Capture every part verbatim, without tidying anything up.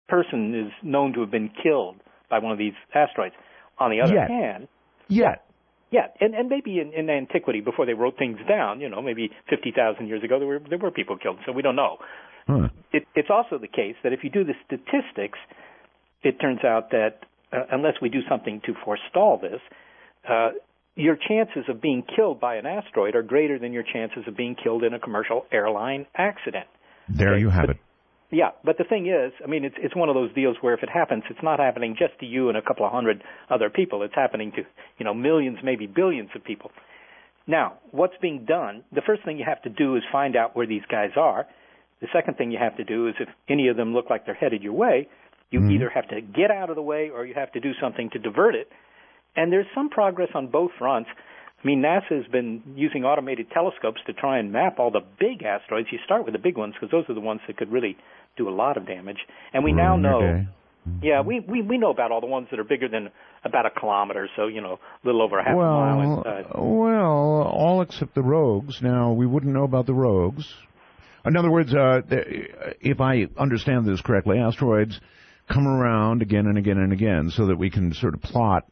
person is known to have been killed by one of these asteroids. On the other Yet. hand, Yet. yeah, and, and maybe in, in antiquity, before they wrote things down, you know, maybe fifty thousand years ago, there were there were people killed, so we don't know. Huh. It, it's also the case that if you do the statistics, it turns out that uh, unless we do something to forestall this, uh, your chances of being killed by an asteroid are greater than your chances of being killed in a commercial airline accident. There okay? you have but, it. Yeah, but the thing is, I mean, it's it's one of those deals where if it happens, it's not happening just to you and a couple of hundred other people. It's happening to, you know, millions, maybe billions of people. Now, what's being done, the first thing you have to do is find out where these guys are. The second thing you have to do is if any of them look like they're headed your way, you mm-hmm. either have to get out of the way or you have to do something to divert it. And there's some progress on both fronts. I mean, NASA has been using automated telescopes to try and map all the big asteroids. You start with the big ones because those are the ones that could really do a lot of damage. And we now know, mm-hmm. yeah, we, we, we know about all the ones that are bigger than about a kilometer, so, you know, a little over half well, a mile inside. Well, all except the rogues. Now, we wouldn't know about the rogues. In other words, uh, if I understand this correctly, asteroids come around again and again and again so that we can sort of plot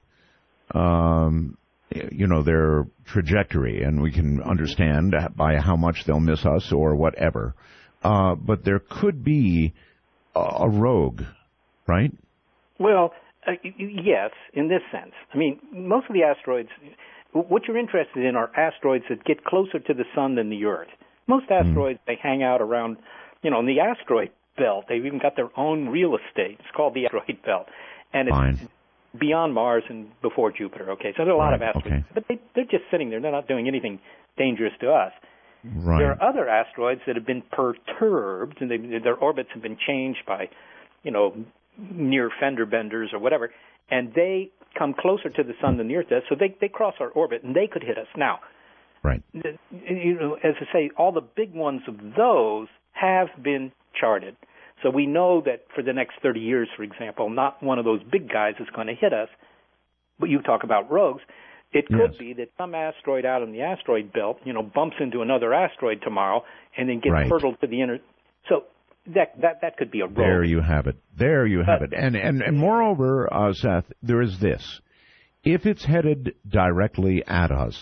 um, you know, their trajectory, and we can understand by how much they'll miss us or whatever. Uh, but there could be a, a rogue, right? Well, uh, yes, in this sense. I mean, most of the asteroids, what you're interested in are asteroids that get closer to the sun than the Earth. Most asteroids, mm. they hang out around, you know, in the asteroid belt. They've even got their own real estate. It's called the asteroid belt. And it's Fine. beyond Mars and before Jupiter, okay? So there are a lot right. of asteroids. Okay. But they, they're just sitting there. They're not doing anything dangerous to us. Right. There are other asteroids that have been perturbed, and they, their orbits have been changed by, you know, near fender benders or whatever, and they come closer to the sun than the Earth does, so they, they cross our orbit, and they could hit us. Now, right. you know, as I say, all the big ones of those have been charted. So we know that for the next thirty years, for example, not one of those big guys is going to hit us. But you talk about rogues. It could yes. be that some asteroid out in the asteroid belt, you know, bumps into another asteroid tomorrow and then gets right. hurtled to the inner. So that that that could be a rogue. There you have it. There you have but, it. And and and moreover, uh, Seth, there is this: if it's headed directly at us,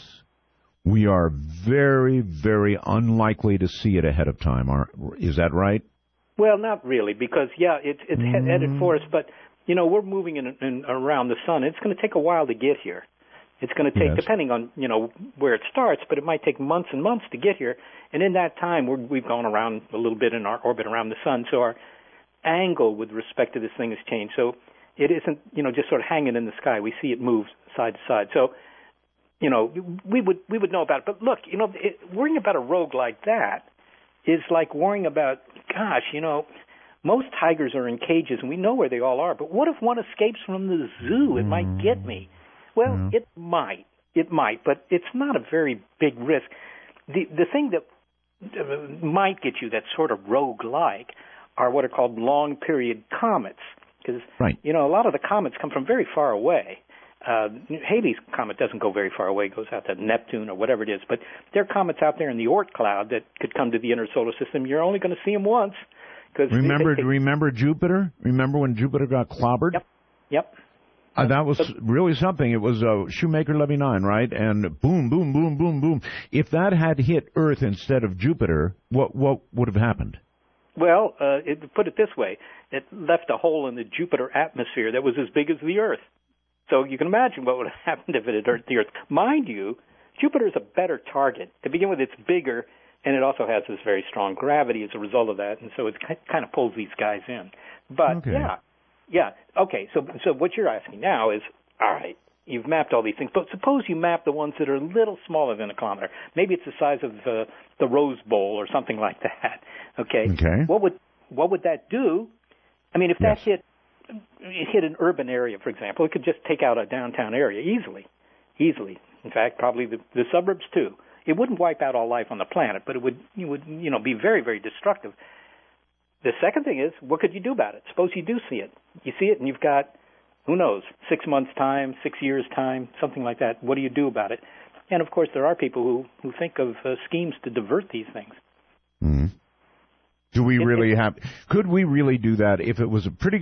we are very, very unlikely to see it ahead of time. Are, is that right? Well, not really, because, yeah, it's it's mm. headed for us, but, you know, we're moving in, in around the sun. It's going to take a while to get here. It's going to take, yes. depending on, you know, where it starts, but it might take months and months to get here. And in that time, we're, we've gone around a little bit in our orbit around the sun, so our angle with respect to this thing has changed. So it isn't, you know, just sort of hanging in the sky. We see it move side to side. So, you know, we would we would know about it. But look, you know, it, worrying about a rogue like that is like worrying about, gosh, you know, most tigers are in cages, and we know where they all are. But what if one escapes from the zoo? It mm. might get me. Well, mm. it might. It might, but it's not a very big risk. The the thing that might get you that's sort of rogue-like are what are called long-period comets. Because, right. you know, a lot of the comets come from very far away. Uh, Halley's comet doesn't go very far away. It goes out to Neptune or whatever it is. But there are comets out there in the Oort cloud that could come to the inner solar system. You're only going to see them once. Cause remember, they, they, remember Jupiter? Remember when Jupiter got clobbered? Yep, yep. Uh, that was but, really something. It was uh, Shoemaker-Levy nine, right? And boom, boom, boom, boom, boom. If that had hit Earth instead of Jupiter, what what would have happened? Well, uh, it, put it this way. It left a hole in the Jupiter atmosphere that was as big as the Earth. So you can imagine what would have happened if it had hurt the Earth. Mind you, Jupiter is a better target. To begin with, it's bigger, and it also has this very strong gravity as a result of that, and so it kind of pulls these guys in. But, okay. yeah, yeah. Okay, so so what you're asking now is, all right, you've mapped all these things, but suppose you map the ones that are a little smaller than a kilometer. Maybe it's the size of uh, the Rose Bowl or something like that, okay? Okay. What would, what would that do? I mean, if that yes. hit... it hit an urban area, for example, it could just take out a downtown area easily, easily. In fact, probably the, the suburbs too. It wouldn't wipe out all life on the planet, but it would, it would, you know, be very, very destructive. The second thing is, what could you do about it? Suppose you do see it. You see it, and you've got, who knows, six months' time, six years' time, something like that. What do you do about it? And of course, there are people who who think of uh, schemes to divert these things. Mm-hmm. Do we it, really it, have? Could we really do that if it was a pretty